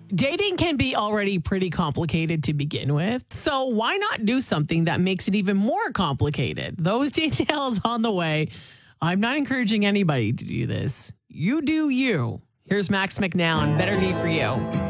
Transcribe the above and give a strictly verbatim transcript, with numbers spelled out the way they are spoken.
Dating can be already pretty complicated to begin with, so why not do something that makes it even more complicated? Those details on the way. I'm not encouraging anybody to do this. You do you. Here's Max McNown, Better Me For You.